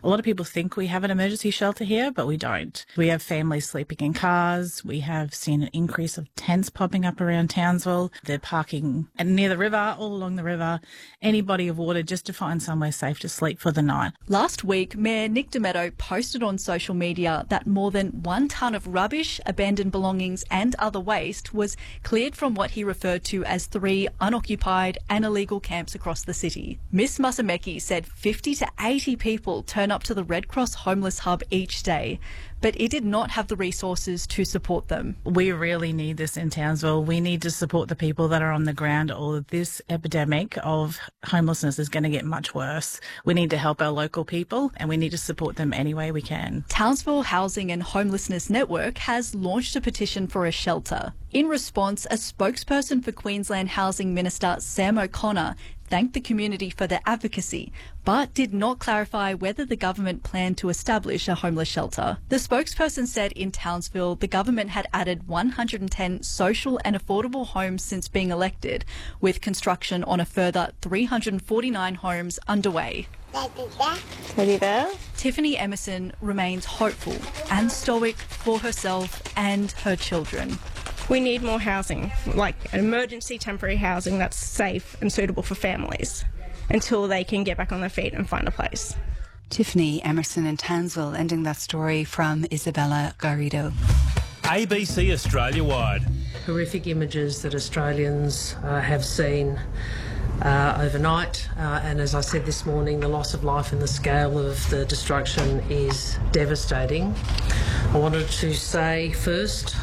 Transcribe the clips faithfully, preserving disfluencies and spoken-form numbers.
A lot of people think we have an emergency shelter here, but we don't. We have families sleeping in cars. We have seen an increase of tents popping up around Townsville. They're parking near the river, all along the river, any body of water, just to find somewhere safe to sleep for the night. Last week, Mayor Nick Demetto posted on social media that more than one tonne of rubbish, abandoned belongings and other waste was cleared from what he referred to as three unoccupied and illegal camps across the city. Miss Masameki said fifty to eighty people turn up to the Red Cross Homeless Hub each day, but it did not have the resources to support them. We really need this in Townsville. We need to support the people that are on the ground, or this epidemic of homelessness is going to get much worse. We need to help our local people, and we need to support them any way we can. Townsville Housing and Homelessness Network has launched a petition for a shelter. In response, a spokesperson for Queensland Housing Minister Sam O'Connor thanked the community for their advocacy, but did not clarify whether the government planned to establish a homeless shelter. The spokesperson said in Townsville the government had added one hundred ten social and affordable homes since being elected, with construction on a further three hundred forty-nine homes underway. Ready there? Tiffany Emerson remains hopeful and stoic for herself and her children. We need more housing, like emergency temporary housing that's safe and suitable for families until they can get back on their feet and find a place. Tiffany Emerson in Townsville, ending that story from Isabella Garrido. A B C Australia-wide. Horrific images that Australians uh, have seen uh, overnight, uh, and as I said this morning, the loss of life and the scale of the destruction is devastating. I wanted to say first,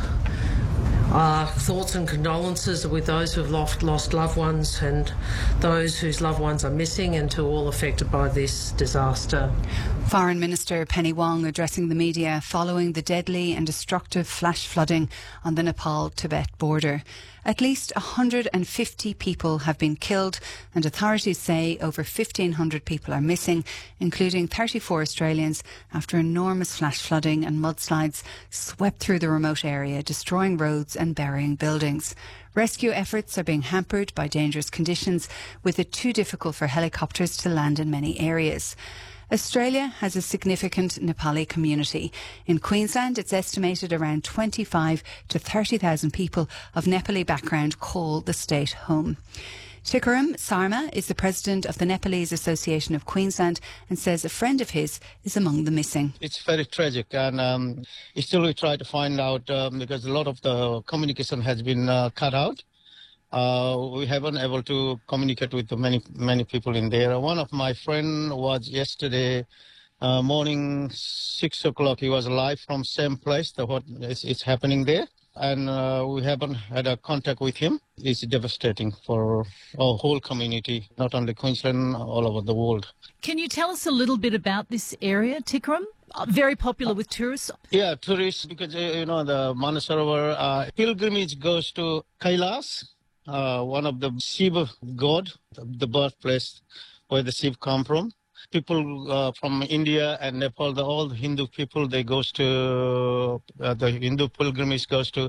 Uh, thoughts and condolences with those who have lost, lost loved ones and those whose loved ones are missing, and to all affected by this disaster. Foreign Minister Penny Wong addressing the media following the deadly and destructive flash flooding on the Nepal-Tibet border. At least one hundred fifty people have been killed, and authorities say over fifteen hundred people are missing, including thirty-four Australians, after enormous flash flooding and mudslides swept through the remote area, destroying roads and burying buildings. Rescue efforts are being hampered by dangerous conditions, with it too difficult for helicopters to land in many areas. Australia has a significant Nepali community. In Queensland, it's estimated around twenty-five to thirty thousand people of Nepali background call the state home. Tikaram Sarma is the president of the Nepalese Association of Queensland and says a friend of his is among the missing. It's very tragic, and um, still we try to find out um, because a lot of the communication has been uh, cut out. Uh, we haven't able to communicate with the many many people in there. One of my friend was yesterday uh, morning six o'clock. He was live from same place. The what is, is happening there, and uh, we haven't had a contact with him. It's devastating for our whole community, not only Queensland, all over the world. Can you tell us a little bit about this area, Tikaram? Very popular with tourists. Yeah, tourists, because uh, you know the Manasarovar uh, pilgrimage goes to Kailas. Uh, one of the Shiva god, the birthplace where the Shiva come from. People uh, from India and Nepal, the, all the Hindu people, they goes to, uh, the Hindu pilgrimage goes to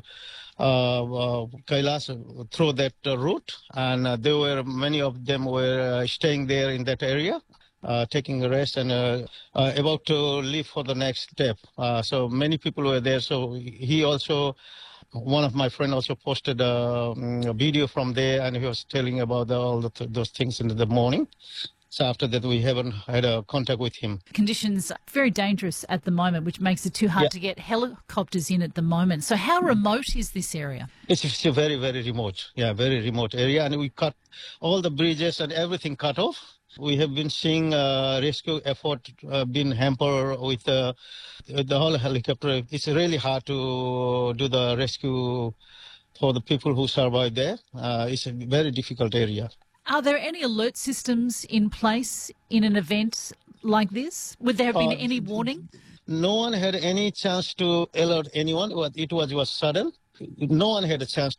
uh, uh, Kailas through that uh, route. And uh, there were, many of them were uh, staying there in that area, uh, taking a rest and uh, uh, about to leave for the next step. Uh, so many people were there. So he also... One of my friends also posted a, a video from there, and he was telling about the, all the th- those things in the morning. So after that, we haven't had a contact with him. Conditions are very dangerous at the moment, which makes it too hard yeah. to get helicopters in at the moment. So how remote is this area? It's, it's a very, very remote. Yeah, very remote area. And we cut all the bridges and everything cut off. We have been seeing uh, rescue effort uh, being hampered with uh, the whole helicopter. It's really hard to do the rescue for the people who survive there. Uh, it's a very difficult area. Are there any alert systems in place in an event like this? Would there have been uh, any warning? No one had any chance to alert anyone. It was, it was, it was sudden. No one had a chance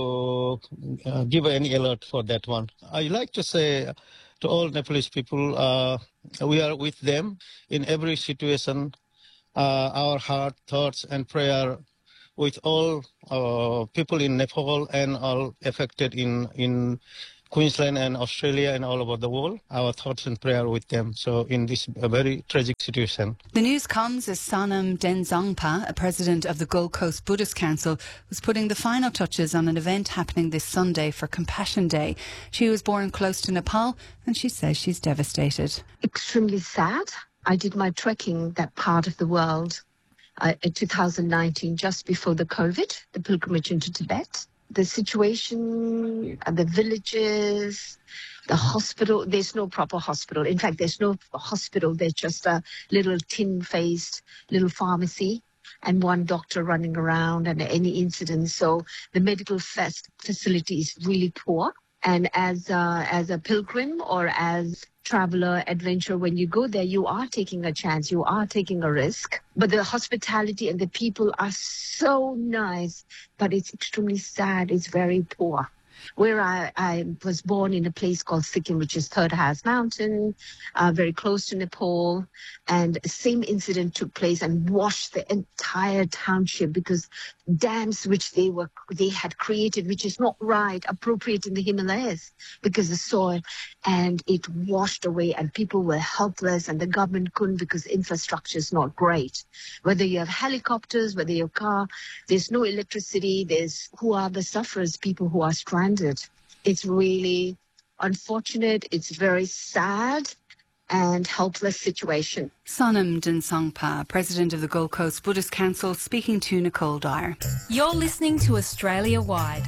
to uh, give any alert for that one. I like to say to all Nepalese people, uh, we are with them in every situation. Uh, our heart, thoughts and prayer with all uh, people in Nepal and all affected in, in Queensland and Australia and all over the world. Our thoughts and prayer with them. So in this a very tragic situation. The news comes as Sonam Denzongpa, a president of the Gold Coast Buddhist Council, was putting the final touches on an event happening this Sunday for Compassion Day. She was born close to Nepal and she says she's devastated. Extremely sad. I did my trekking that part of the world uh, in two thousand nineteen, just before the COVID, the pilgrimage into Tibet. The situation, the villages, the hospital, there's no proper hospital. In fact, there's no hospital. There's just a little tin-faced little pharmacy and one doctor running around and any incidents. So the medical fest facility is really poor. And as a, as a pilgrim or as traveler, adventurer, when you go there, you are taking a chance, you are taking a risk. But the hospitality and the people are so nice, but it's extremely sad. It's very poor. Where I, I was born in a place called Sikkim, which is Third Highest Mountain, uh, very close to Nepal. And the same incident took place and washed the entire township because dams which they were they had created, which is not right, appropriate in the Himalayas because the soil, and it washed away and people were helpless and the government couldn't because infrastructure is not great. Whether you have helicopters, whether your car, there's no electricity, there's who are the sufferers, people who are stranded. It's really unfortunate. It's very sad and helpless situation. Sonam Denzongpa, president of the Gold Coast Buddhist Council, speaking to Nicole Dyer. You're listening to Australia Wide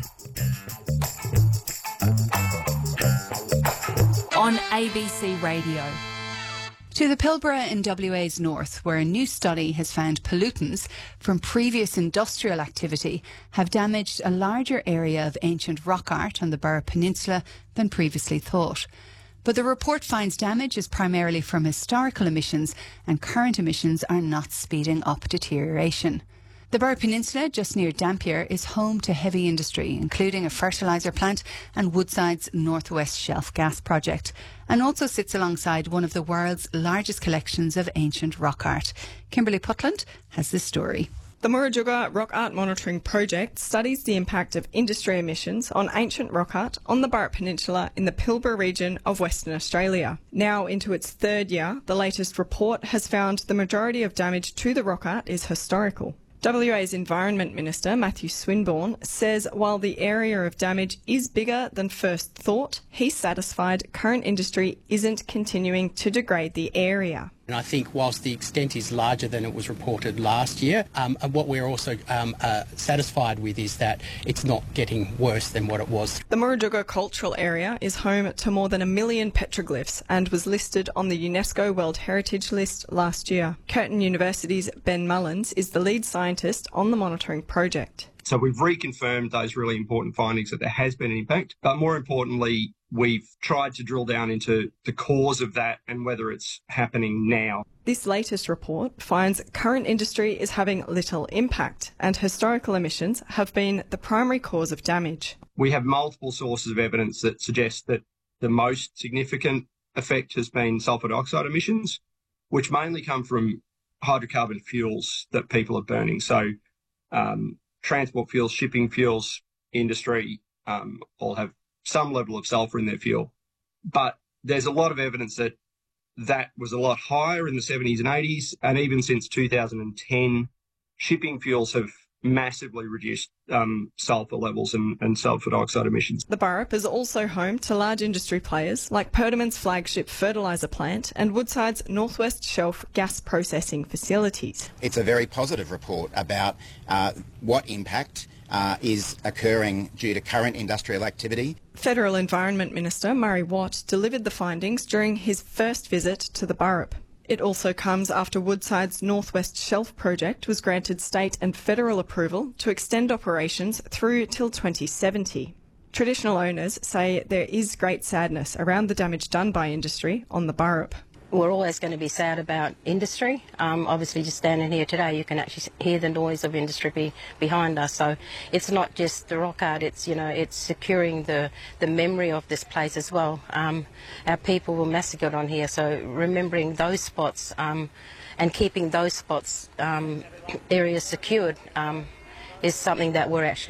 on A B C Radio. To the Pilbara in W A's north, where a new study has found pollutants from previous industrial activity have damaged a larger area of ancient rock art on the Burrup Peninsula than previously thought. But the report finds damage is primarily from historical emissions and current emissions are not speeding up deterioration. The Burrup Peninsula, just near Dampier, is home to heavy industry, including a fertiliser plant and Woodside's Northwest Shelf gas project, and also sits alongside one of the world's largest collections of ancient rock art. Kimberly Putland has this story. The Murujuga Rock Art Monitoring Project studies the impact of industry emissions on ancient rock art on the Burrup Peninsula in the Pilbara region of Western Australia. Now into its third year, the latest report has found the majority of damage to the rock art is historical. W A's Environment Minister, Matthew Swinburne, says while the area of damage is bigger than first thought, he's satisfied current industry isn't continuing to degrade the area. And I think whilst the extent is larger than it was reported last year, um, and what we're also um, uh, satisfied with is that it's not getting worse than what it was. The Murujuga Cultural Area is home to more than a million petroglyphs and was listed on the UNESCO World Heritage List last year. Curtin University's Ben Mullins is the lead scientist on the monitoring project. So we've reconfirmed those really important findings that there has been an impact, but more importantly, we've tried to drill down into the cause of that and whether it's happening now. This latest report finds current industry is having little impact and historical emissions have been the primary cause of damage. We have multiple sources of evidence that suggest that the most significant effect has been sulphur dioxide emissions, which mainly come from hydrocarbon fuels that people are burning. So um, transport fuels, shipping fuels, industry um, all have some level of sulphur in their fuel. But there's a lot of evidence that that was a lot higher in the seventies and eighties, and even since two thousand ten, shipping fuels have massively reduced um, sulphur levels and, and sulphur dioxide emissions. The Burrup is also home to large industry players like Perdaman's flagship fertiliser plant and Woodside's Northwest Shelf gas processing facilities. It's a very positive report about uh, what impact Uh, is occurring due to current industrial activity. Federal Environment Minister Murray Watt delivered the findings during his first visit to the Burrup. It also comes after Woodside's Northwest Shelf project was granted state and federal approval to extend operations through till twenty seventy. Traditional owners say there is great sadness around the damage done by industry on the Burrup. We're always going to be sad about industry. Um, obviously, just standing here today, you can actually hear the noise of industry be behind us. So it's not just the rock art, it's, you know, it's securing the, the memory of this place as well. Um, our people were massacred on here, so remembering those spots um, and keeping those spots, um, areas secured um, is something that we're actually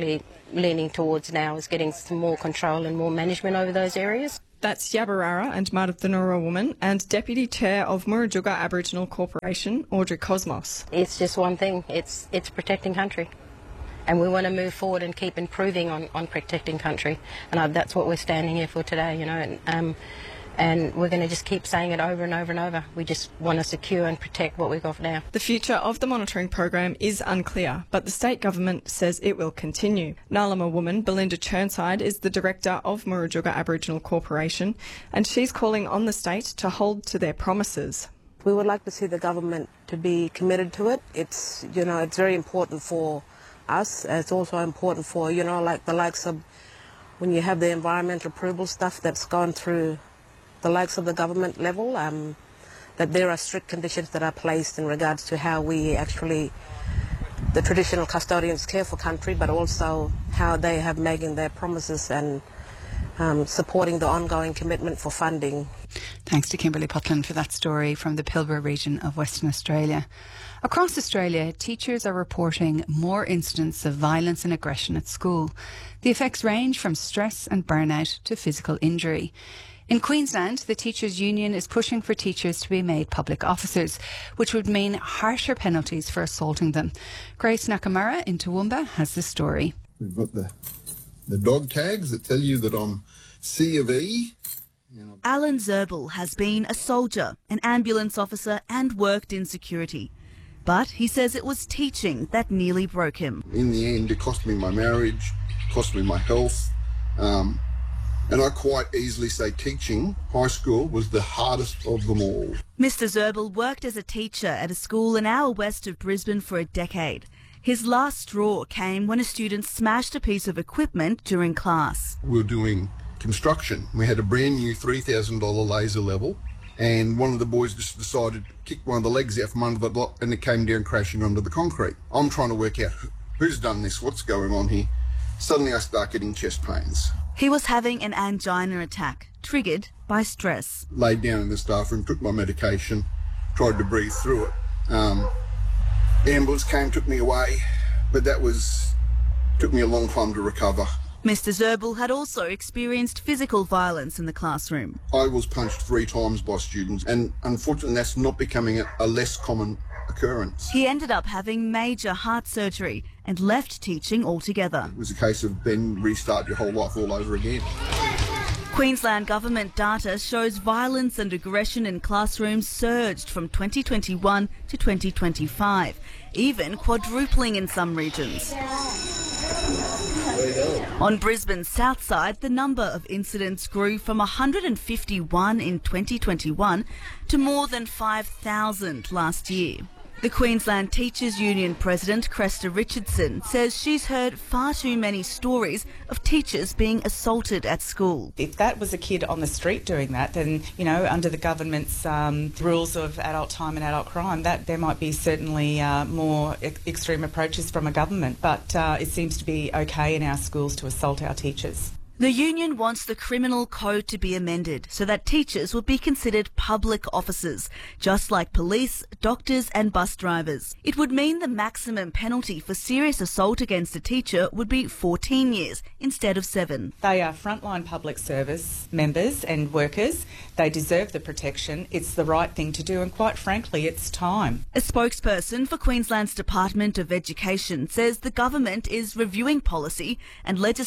leaning towards now is getting some more control and more management over those areas. That's Yabarara and Mardudhunurra woman and Deputy Chair of Murujuga Aboriginal Corporation, Audrey Cosmos. It's just one thing, it's it's protecting country. And we want to move forward and keep improving on, on protecting country. And uh, that's what we're standing here for today, you know. And, um, and we're going to just keep saying it over and over and over. We just want to secure and protect what we've got now. The future of the monitoring program is unclear, but the state government says it will continue. Ngarluma woman Belinda Churnside is the director of Murujuga Aboriginal Corporation, and she's calling on the state to hold to their promises. We would like to see the government to be committed to it. It's, you know, it's very important for us. It's also important for, you know, like the likes of when you have the environmental approval stuff that's gone through the likes of the government level, um, that there are strict conditions that are placed in regards to how we actually, the traditional custodians care for country, but also how they have making their promises and um, supporting the ongoing commitment for funding. Thanks to Kimberly Putland for that story from the Pilbara region of Western Australia. Across Australia, teachers are reporting more incidents of violence and aggression at school. The effects range from stress and burnout to physical injury. In Queensland, the Teachers' Union is pushing for teachers to be made public officers, which would mean harsher penalties for assaulting them. Grace Nakamura in Toowoomba has the story. We've got the, the dog tags that tell you that I'm C of E. Alan Zerbel has been a soldier, an ambulance officer and worked in security. But he says it was teaching that nearly broke him. In the end, it cost me my marriage, cost me my health. Um, And I quite easily say teaching, high school, was the hardest of them all. Mister Zerbel worked as a teacher at a school an hour west of Brisbane for a decade. His last straw came when a student smashed a piece of equipment during class. We were doing construction. We had a brand new three thousand dollars laser level, and one of the boys just decided to kick one of the legs out from under the block, and it came down crashing onto the concrete. I'm trying to work out who's done this, what's going on here. Suddenly I start getting chest pains. He was having an angina attack, triggered by stress. Laid down in the staff room, took my medication, tried to breathe through it. Um, the ambulance came, took me away, but that was, took me a long time to recover. Mister Zerbel had also experienced physical violence in the classroom. I was punched three times by students, and unfortunately that's not becoming a, a less common occurrence. He ended up having major heart surgery and left teaching altogether. It was a case of then restart your whole life all over again. Queensland government data shows violence and aggression in classrooms surged from twenty twenty-one to twenty twenty-five, even quadrupling in some regions. On Brisbane's south side, the number of incidents grew from one hundred fifty-one in twenty twenty-one to more than five thousand last year. The Queensland Teachers Union President, Cresta Richardson, says she's heard far too many stories of teachers being assaulted at school. If that was a kid on the street doing that, then, you know, under the government's um, rules of adult time and adult crime, that there might be certainly uh, more e- extreme approaches from a government. But uh, it seems to be okay in our schools to assault our teachers. The union wants the criminal code to be amended so that teachers would be considered public officers, just like police, doctors and bus drivers. It would mean the maximum penalty for serious assault against a teacher would be fourteen years instead of seven. They are frontline public service members and workers. They deserve the protection. It's the right thing to do, and quite frankly, it's time. A spokesperson for Queensland's Department of Education says the government is reviewing policy and legislation